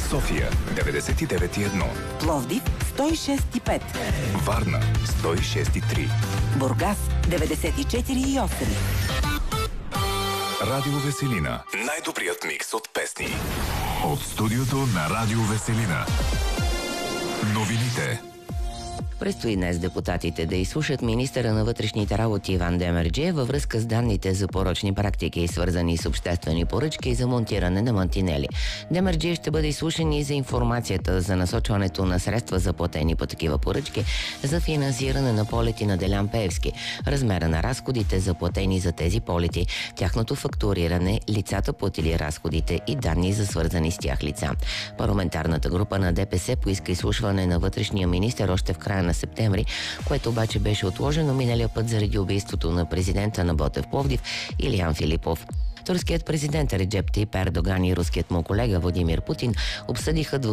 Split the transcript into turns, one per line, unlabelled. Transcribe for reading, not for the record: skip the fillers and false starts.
София 99,1,
Пловдив 106,5,
Варна 106,3,
Бургас 94,8.
Радио Веселина. Най-добрият микс от песни. От студиото на Радио Веселина. Новините.
Предстои днес депутатите да изслушат министъра на вътрешните работи Иван Демерджиев във връзка с данните за порочни практики, свързани с обществени поръчки за монтиране на мантинели. Демерджиев ще бъде изслушан и за информацията за насочването на средства за платени по такива поръчки за финансиране на полети на Делян Пеевски, размера на разходите за платени за тези полети, тяхното фактуриране, лицата платили разходите и данни за свързани с тях лица. Парламентарната група на ДПС поиска изслушване на вътрешния министър още в края на септември, което обаче беше отложено миналия път заради убийството на президента на Ботев Пловдив Илиян Филипов. Турският президент Реджеп Тайип Ердоган и руският му колега Владимир Путин обсъдиха